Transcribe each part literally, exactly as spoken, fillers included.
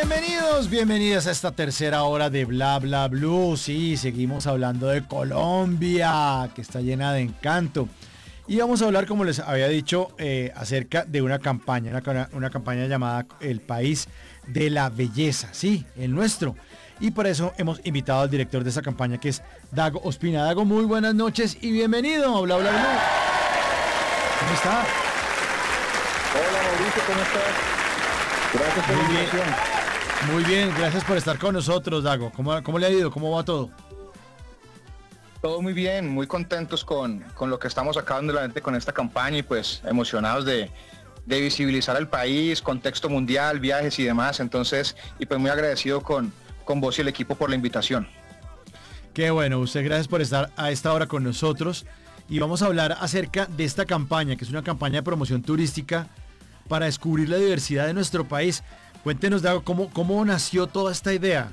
Bienvenidos, bienvenidas a esta tercera hora de Bla Bla Blue. Sí, seguimos hablando de Colombia, que está llena de encanto. Y vamos a hablar, como les había dicho, eh, acerca de una campaña, una, una campaña llamada El País de la Belleza, sí, el nuestro. Y por eso hemos invitado al director de esa campaña, que es Dago Ospina. Dago, muy buenas noches y bienvenido a Bla Bla Blue. ¿Cómo está? Hola Mauricio, ¿cómo estás? Gracias por la invitación. Muy bien, gracias por estar con nosotros, Dago. ¿Cómo, cómo le ha ido? ¿Cómo va todo? Todo muy bien, muy contentos con, con lo que estamos sacando adelante con esta campaña y pues emocionados de, de visibilizar al país, contexto mundial, viajes y demás. Entonces, y pues muy agradecido con, con vos y el equipo por la invitación. Qué bueno, usted gracias por estar a esta hora con nosotros. Y vamos a hablar acerca de esta campaña, que es una campaña de promoción turística para descubrir la diversidad de nuestro país. Cuéntenos, Dago, ¿cómo, cómo nació toda esta idea?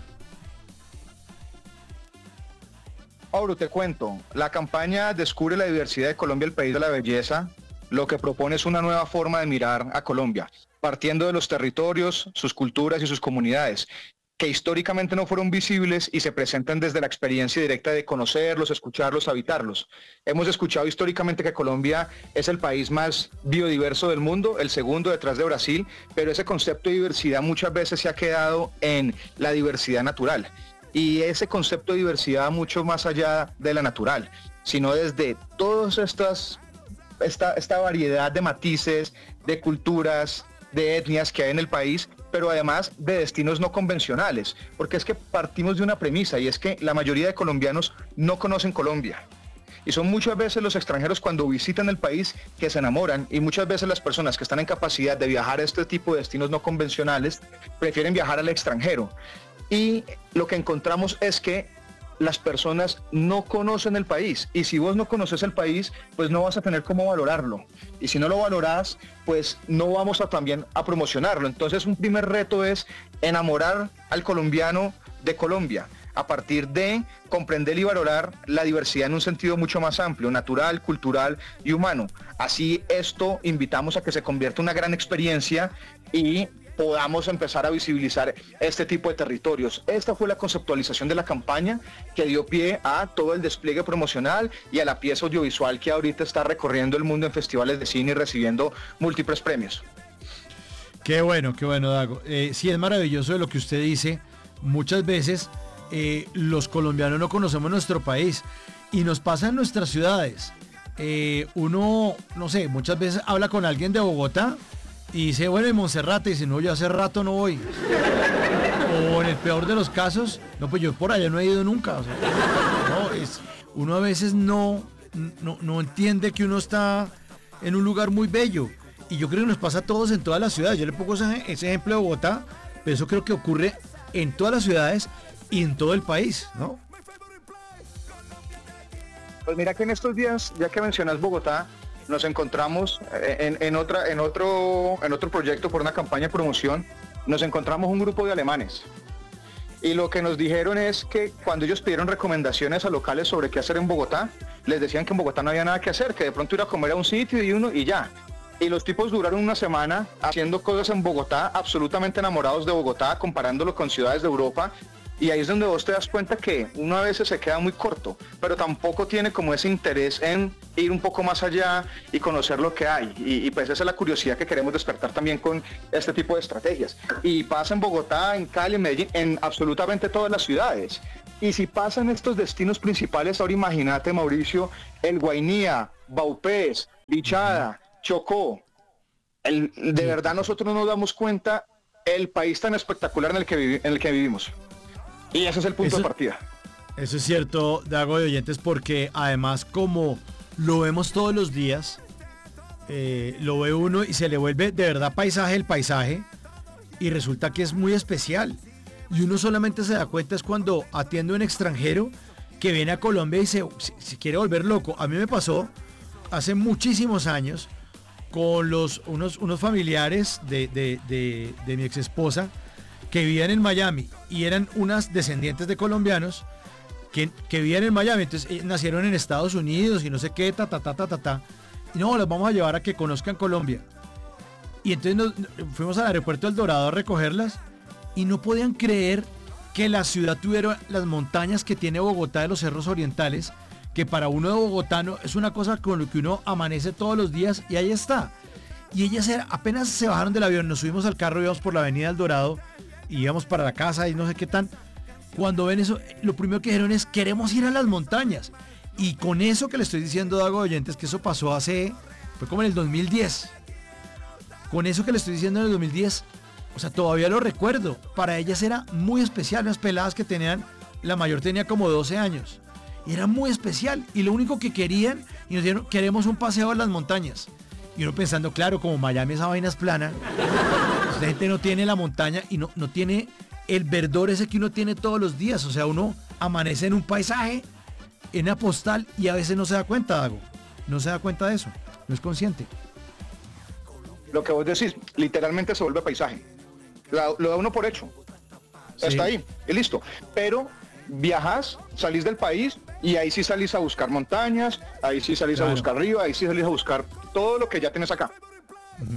Mauro, te cuento, la campaña Descubre la diversidad de Colombia, el país de la belleza, lo que propone es una nueva forma de mirar a Colombia, partiendo de los territorios, sus culturas y sus comunidades, que históricamente no fueron visibles y se presentan desde la experiencia directa de conocerlos, escucharlos, habitarlos. Hemos escuchado históricamente que Colombia es el país más biodiverso del mundo, el segundo detrás de Brasil, pero ese concepto de diversidad muchas veces se ha quedado en la diversidad natural. Y ese concepto de diversidad va mucho más allá de la natural, sino desde todas estas, esta, esta variedad de matices, de culturas, de etnias que hay en el país, pero además de destinos no convencionales, porque es que partimos de una premisa y es que la mayoría de colombianos no conocen Colombia. Y son muchas veces los extranjeros cuando visitan el país que se enamoran, y muchas veces las personas que están en capacidad de viajar a este tipo de destinos no convencionales prefieren viajar al extranjero. Y lo que encontramos es que las personas no conocen el país, y si vos no conoces el país, pues no vas a tener cómo valorarlo, y si no lo valorás, pues no vamos a también a promocionarlo. Entonces un primer reto es enamorar al colombiano de Colombia, a partir de comprender y valorar la diversidad en un sentido mucho más amplio, natural, cultural y humano. Así esto invitamos a que se convierta en una gran experiencia y podamos empezar a visibilizar este tipo de territorios. Esta fue la conceptualización de la campaña que dio pie a todo el despliegue promocional y a la pieza audiovisual que ahorita está recorriendo el mundo en festivales de cine y recibiendo múltiples premios. Qué bueno, qué bueno, Dago. Eh, sí, es maravilloso de lo que usted dice. Muchas veces eh, los colombianos no conocemos nuestro país y nos pasa en nuestras ciudades. Eh, uno, no sé, muchas veces habla con alguien de Bogotá y dice, bueno, en Monserrate, y dice, no, yo hace rato no voy. O en el peor de los casos, no, pues yo por allá no he ido nunca. O sea, no, es, uno a veces no, no, no entiende que uno está en un lugar muy bello. Y yo creo que nos pasa a todos en todas las ciudades. Yo le pongo ese, ese ejemplo de Bogotá, pero eso creo que ocurre en todas las ciudades y en todo el país, ¿no? Pues mira que en estos días, ya que mencionas Bogotá, nos encontramos en, en, otra, en, otro, en otro proyecto por una campaña de promoción, nos encontramos un grupo de alemanes. Y lo que nos dijeron es que cuando ellos pidieron recomendaciones a locales sobre qué hacer en Bogotá, les decían que en Bogotá no había nada que hacer, que de pronto ir a comer a un sitio y uno y ya. Y los tipos duraron una semana haciendo cosas en Bogotá, absolutamente enamorados de Bogotá, comparándolo con ciudades de Europa. Y ahí es donde vos te das cuenta que uno a veces se queda muy corto, pero tampoco tiene como ese interés en ir un poco más allá y conocer lo que hay. Y, y pues esa es la curiosidad que queremos despertar también con este tipo de estrategias. Y pasa en Bogotá, en Cali, en Medellín, en absolutamente todas las ciudades. Y si pasan estos destinos principales, ahora imagínate, Mauricio, el Guainía, Vaupés, Bichada, Chocó. El, de verdad nosotros no nos damos cuenta el país tan espectacular en el que, vivi- en el que vivimos. Y ese es el punto Eso, de partida. Eso es cierto, Dago de oyentes, porque además como lo vemos todos los días, eh, lo ve uno y se le vuelve de verdad paisaje el paisaje y resulta que es muy especial. Y uno solamente se da cuenta es cuando atiende a un extranjero que viene a Colombia y se, se, se quiere volver loco. A mí me pasó hace muchísimos años con los, unos, unos familiares de, de, de, de mi ex esposa que vivían en Miami y eran unas descendientes de colombianos que, que vivían en Miami, entonces eh, nacieron en Estados Unidos y no sé qué, ta, ta, ta, ta, ta, ta. Y no, los vamos a llevar a que conozcan Colombia. Y entonces nos, fuimos al aeropuerto del Dorado a recogerlas y no podían creer que la ciudad tuviera las montañas que tiene Bogotá de los Cerros Orientales, que para uno de bogotano es una cosa con lo que uno amanece todos los días y ahí está. Y ellas era, apenas se bajaron del avión, nos subimos al carro, íbamos por la avenida El Dorado, y íbamos para la casa y no sé qué tan. Cuando ven eso, lo primero que dijeron es, queremos ir a las montañas. Y con eso que le estoy diciendo, Dago oyentes, que eso pasó hace, fue como en el dos mil diez. Con eso que le estoy diciendo en el dos mil diez, o sea, todavía lo recuerdo. Para ellas era muy especial, las peladas que tenían, la mayor tenía como doce años. Y era muy especial. Y lo único que querían, y nos dijeron, queremos un paseo a las montañas. Y uno pensando, claro, como Miami esa vaina es plana, la gente no tiene la montaña y no, no tiene el verdor ese que uno tiene todos los días. O sea, uno amanece en un paisaje, en una postal, y a veces no se da cuenta, Dago. No se da cuenta de eso, no es consciente. Lo que vos decís, literalmente se vuelve paisaje. Lo, lo da uno por hecho. Sí. Está ahí, y listo. Pero viajas, salís del país y ahí sí salís a buscar montañas, ahí sí salís claro. a buscar río, ahí sí salís a buscar todo lo que ya tienes acá. Uh-huh.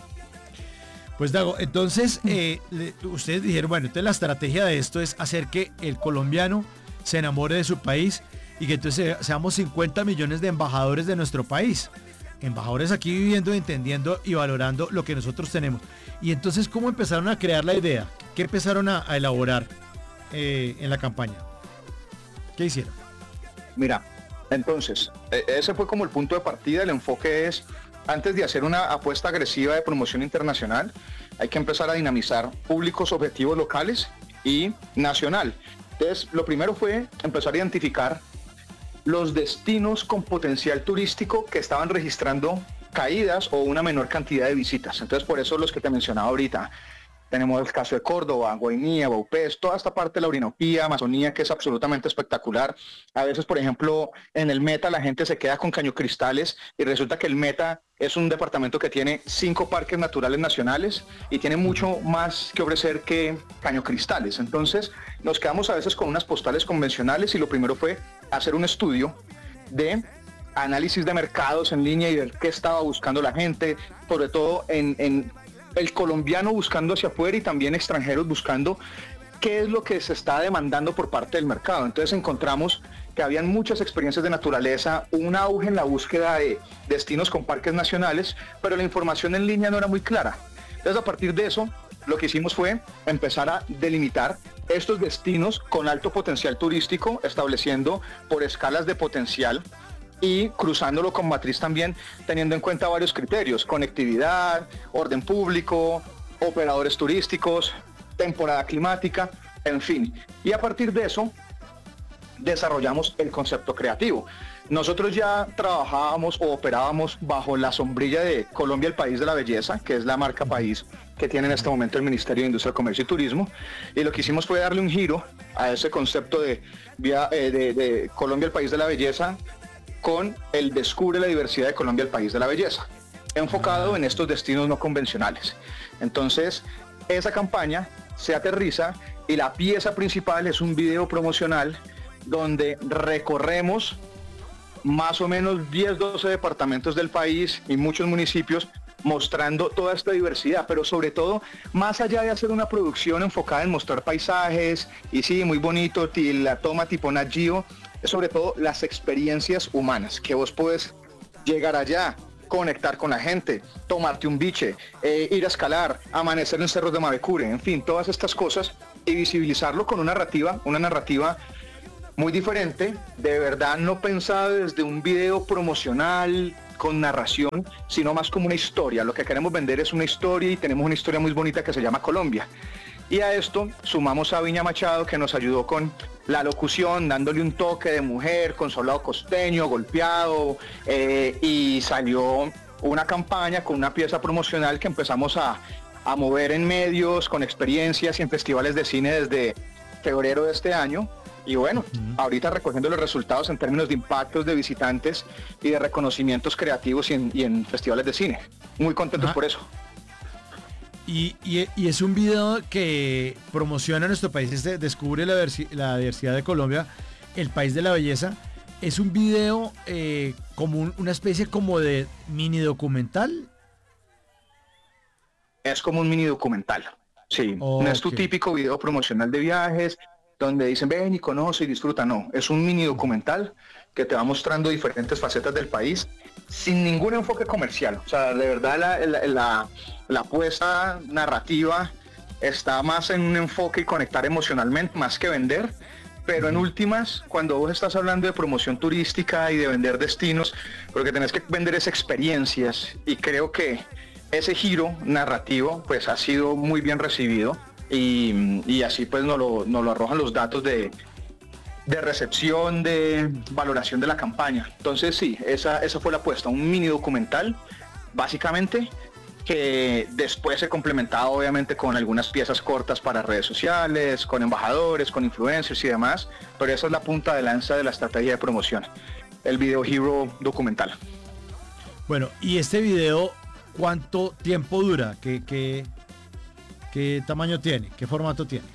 Pues Dago, entonces eh, le, ustedes dijeron, bueno, entonces la estrategia de esto es hacer que el colombiano se enamore de su país y que entonces seamos cincuenta millones de embajadores de nuestro país. Embajadores aquí viviendo, entendiendo y valorando lo que nosotros tenemos. Y entonces, ¿cómo empezaron a crear la idea? ¿Qué empezaron a, a elaborar eh, en la campaña? ¿Qué hicieron? Mira, entonces, ese fue como el punto de partida. El enfoque es, antes de hacer una apuesta agresiva de promoción internacional, hay que empezar a dinamizar públicos objetivos locales y nacional. Entonces, lo primero fue empezar a identificar los destinos con potencial turístico que estaban registrando caídas o una menor cantidad de visitas. Entonces, por eso los que te mencionaba ahorita, tenemos el caso de Córdoba, Guainía, Baupés, toda esta parte de la Orinoquía, Amazonía, que es absolutamente espectacular. A veces, por ejemplo, en el Meta la gente se queda con Cañocristales y resulta que el Meta es un departamento que tiene cinco parques naturales nacionales y tiene mucho más que ofrecer que Cañocristales. Entonces, nos quedamos a veces con unas postales convencionales y lo primero fue hacer un estudio de análisis de mercados en línea y ver qué estaba buscando la gente, sobre todo en... en el colombiano buscando hacia afuera y también extranjeros buscando qué es lo que se está demandando por parte del mercado. Entonces encontramos que habían muchas experiencias de naturaleza, un auge en la búsqueda de destinos con parques nacionales, pero la información en línea no era muy clara. Entonces a partir de eso, lo que hicimos fue empezar a delimitar estos destinos con alto potencial turístico, estableciendo por escalas de potencial y cruzándolo con matriz también, teniendo en cuenta varios criterios: conectividad, orden público, operadores turísticos, temporada climática, en fin. Y a partir de eso, desarrollamos el concepto creativo. Nosotros ya trabajábamos o operábamos bajo la sombrilla de Colombia, el país de la belleza, que es la marca país que tiene en este momento el Ministerio de Industria, Comercio y Turismo, y lo que hicimos fue darle un giro a ese concepto de, de, de, de Colombia, el país de la belleza, con el Descubre la diversidad de Colombia, el país de la belleza, enfocado en estos destinos no convencionales. Entonces, esa campaña se aterriza y la pieza principal es un video promocional donde recorremos más o menos diez, doce departamentos del país y muchos municipios, mostrando toda esta diversidad, pero sobre todo, más allá de hacer una producción enfocada en mostrar paisajes, y sí, muy bonito, la toma tipo Nat Geo, sobre todo las experiencias humanas, que vos puedes llegar allá, conectar con la gente, tomarte un biche, eh, ir a escalar, amanecer en cerros de Mavecure, en fin, todas estas cosas, y visibilizarlo con una narrativa, una narrativa muy diferente, de verdad no pensada desde un video promocional con narración, sino más como una historia. Lo que queremos vender es una historia y tenemos una historia muy bonita que se llama Colombia. Y a esto sumamos a Viña Machado, que nos ayudó con la locución, dándole un toque de mujer, con soldado costeño, golpeado, eh, y salió una campaña con una pieza promocional que empezamos a, a mover en medios, con experiencias y en festivales de cine desde febrero de este año. Y bueno, uh-huh. ahorita recogiendo los resultados en términos de impactos de visitantes y de reconocimientos creativos y en, y en festivales de cine. Muy contentos uh-huh. por eso. Y, y, y es un video que promociona nuestro país, este Descubre la, versi- la diversidad de Colombia, el país de la belleza. Es un video eh, como un, una especie como de mini documental. Es como un mini documental. Sí, no es tu Ok. típico video promocional de viajes donde dicen ven y conoce y disfruta, no, es un mini documental que te va mostrando diferentes facetas del país sin ningún enfoque comercial. O sea, de verdad la, la, la, la apuesta narrativa está más en un enfoque y conectar emocionalmente más que vender. Pero en últimas, cuando vos estás hablando de promoción turística y de vender destinos, porque tenés que vender esas experiencias, y creo que ese giro narrativo pues ha sido muy bien recibido, y, y así pues nos lo, nos lo arrojan los datos de, de recepción, de valoración de la campaña. Entonces sí, esa, esa fue la apuesta, un mini documental, básicamente, que después se complementaba obviamente con algunas piezas cortas para redes sociales, con embajadores, con influencers y demás, pero esa es la punta de lanza de la estrategia de promoción, el Video Hero documental. Bueno, ¿y este video cuánto tiempo dura? ¿Qué, qué, qué tamaño tiene? ¿Qué formato tiene?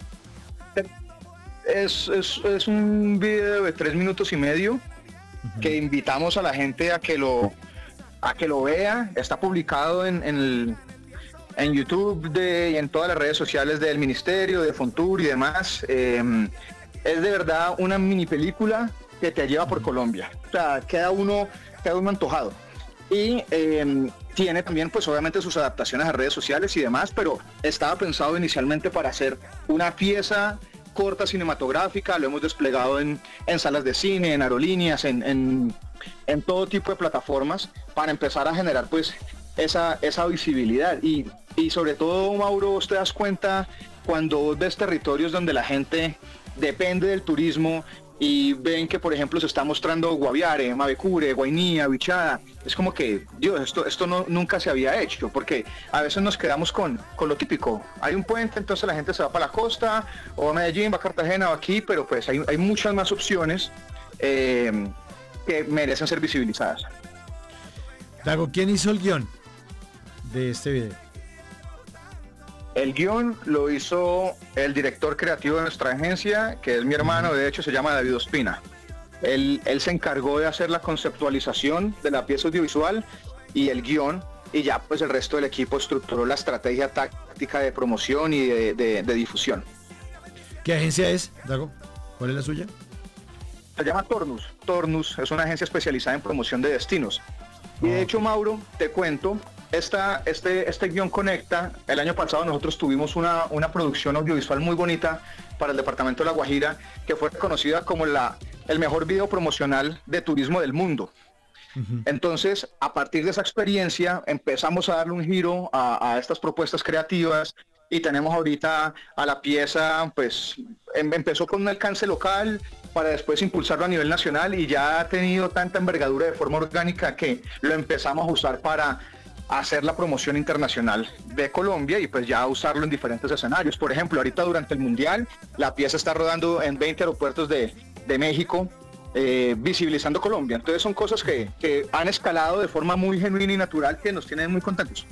Es, es, es un video de tres minutos y medio uh-huh. que invitamos a la gente a que lo, a que lo vea. Está publicado en, en, el, en YouTube de, y en todas las redes sociales del Ministerio, de Fontur y demás. Eh, es de verdad una mini película que te lleva por Colombia. O sea, queda uno, queda uno antojado. Y eh, tiene también, pues obviamente, sus adaptaciones a redes sociales y demás, pero estaba pensado inicialmente para hacer una pieza corta cinematográfica. Lo hemos desplegado en, en salas de cine, en aerolíneas, en, en, en todo tipo de plataformas, para empezar a generar pues esa, esa visibilidad. Y, y sobre todo, Mauro, vos te das cuenta cuando vos ves territorios donde la gente depende del turismo y ven que, por ejemplo, se está mostrando Guaviare, Mavecure, Guainía, Bichada. Es como que, Dios, esto, esto no, nunca se había hecho, porque a veces nos quedamos con, con lo típico. Hay un puente, entonces la gente se va para la costa, o a Medellín, va a Cartagena, o aquí, pero pues hay, hay muchas más opciones eh, que merecen ser visibilizadas. Dago, ¿quién hizo el guión de este video? El guión lo hizo el director creativo de nuestra agencia, que es mi hermano, de hecho se llama David Ospina. Él, él se encargó de hacer la conceptualización de la pieza audiovisual y el guión, y ya pues el resto del equipo estructuró la estrategia táctica de promoción y de, de, de difusión. ¿Qué agencia es, Dago? ¿Cuál es la suya? Se llama Tornus. Tornus es una agencia especializada en promoción de destinos. Y de hecho, Mauro, te cuento, esta, este, este guión conecta. El año pasado nosotros tuvimos una, una producción audiovisual muy bonita para el departamento de La Guajira, que fue reconocida como la, el mejor video promocional de turismo del mundo. Uh-huh. Entonces, a partir de esa experiencia, empezamos a darle un giro a, a estas propuestas creativas, y tenemos ahorita a la pieza, pues em, empezó con un alcance local para después impulsarlo a nivel nacional, y ya ha tenido tanta envergadura de forma orgánica que lo empezamos a usar para hacer la promoción internacional de Colombia y pues ya usarlo en diferentes escenarios. Por ejemplo, ahorita durante el Mundial, la pieza está rodando en veinte aeropuertos de, de México, eh, visibilizando Colombia. Entonces son cosas que, que han escalado de forma muy genuina y natural, que nos tienen muy contentos.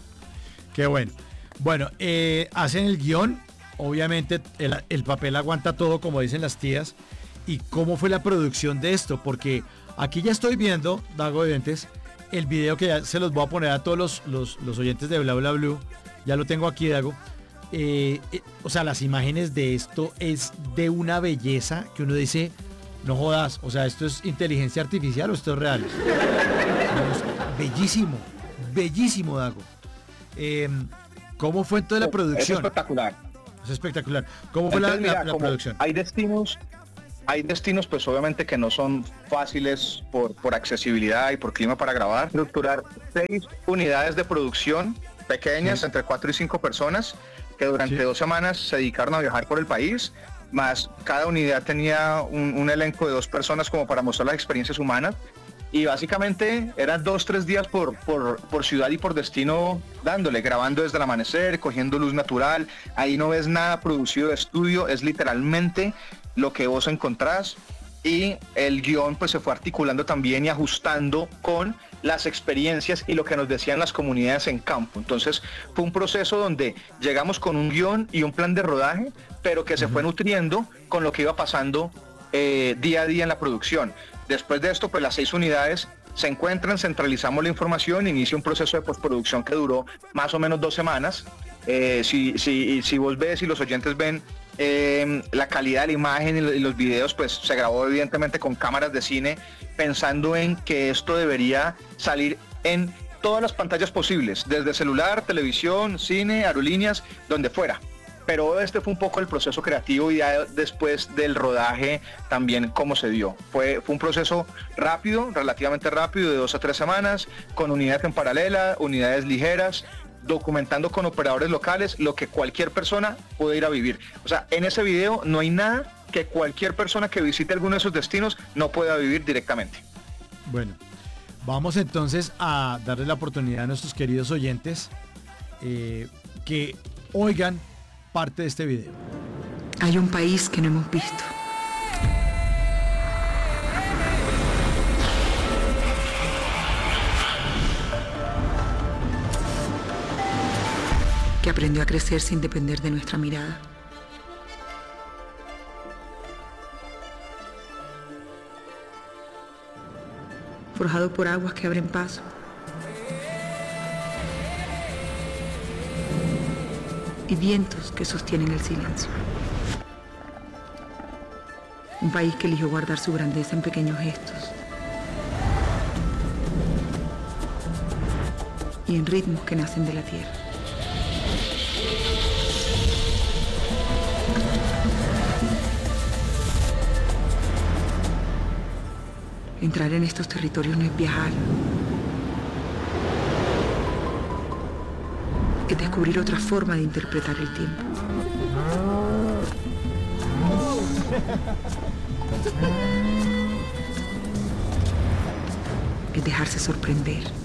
Qué bueno. Bueno, eh, hacen el guión, obviamente el, el papel aguanta todo, como dicen las tías. ¿Y cómo fue la producción de esto? Porque aquí ya estoy viendo, Dago Oyentes, el video que ya se los voy a poner a todos los, los, los oyentes de Bla Bla Blue. Ya lo tengo aquí, Dago. Eh, eh, o sea, las imágenes de esto es de una belleza que uno dice, no jodas, o sea, ¿esto es inteligencia artificial o esto es real? No, es bellísimo, bellísimo, Dago. Eh, ¿Cómo fue entonces la producción? Es espectacular. Es espectacular. ¿Cómo fue entonces, la, mira, la, la producción? Hay destinos, hay destinos pues obviamente que no son fáciles por, por accesibilidad y por clima para grabar. Estructurar seis unidades de producción pequeñas, sí, entre cuatro y cinco personas, que durante sí. dos semanas se dedicaron a viajar por el país, más cada unidad tenía un, un elenco de dos personas como para mostrar las experiencias humanas. Y básicamente eran dos, tres días por, por, por ciudad y por destino dándole, grabando desde el amanecer, cogiendo luz natural. Ahí no ves nada producido de estudio, es literalmente lo que vos encontrás. Y el guión pues se fue articulando también y ajustando con las experiencias y lo que nos decían las comunidades en campo. Entonces fue un proceso donde llegamos con un guión y un plan de rodaje, pero que se uh-huh. fue nutriendo con lo que iba pasando eh, día a día en la producción. Después de esto, pues las seis unidades se encuentran, centralizamos la información, inicia un proceso de postproducción que duró más o menos dos semanas, Eh, si, si, si vos ves y los oyentes ven eh, la calidad de la imagen y los videos, pues se grabó evidentemente con cámaras de cine, pensando en que esto debería salir en todas las pantallas posibles, desde celular, televisión, cine, aerolíneas, donde fuera. Pero este fue un poco el proceso creativo y ya después del rodaje también cómo se dio. Fue, fue un proceso rápido, relativamente rápido, de dos a tres semanas, con unidades en paralela, unidades ligeras, documentando con operadores locales lo que cualquier persona puede ir a vivir. O sea, en ese video no hay nada que cualquier persona que visite alguno de esos destinos no pueda vivir directamente. Bueno, vamos entonces a darle la oportunidad a nuestros queridos oyentes eh, que oigan parte de este video. Hay un país que no hemos visto. Que aprendió a crecer sin depender de nuestra mirada. Forjado por aguas que abren paso. Y vientos que sostienen el silencio. Un país que eligió guardar su grandeza en pequeños gestos. Y en ritmos que nacen de la tierra. Entrar en estos territorios no es viajar. Es descubrir otra forma de interpretar el tiempo. Es dejarse sorprender.